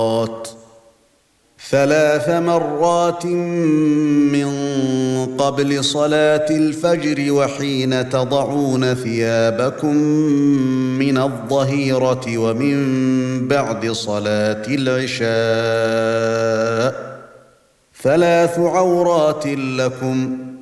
3 مرات من قبل صلاة الفجر وحين تضعون ثيابكم من الظهيرة ومن بعد صلاة العشاء 3 عورات لكم